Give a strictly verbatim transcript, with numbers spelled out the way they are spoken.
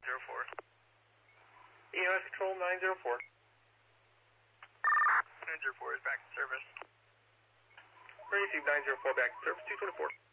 zero four. E M S Control nine zero four. nine zero four is back to service. Receive nine zero four back to service, two twenty-four.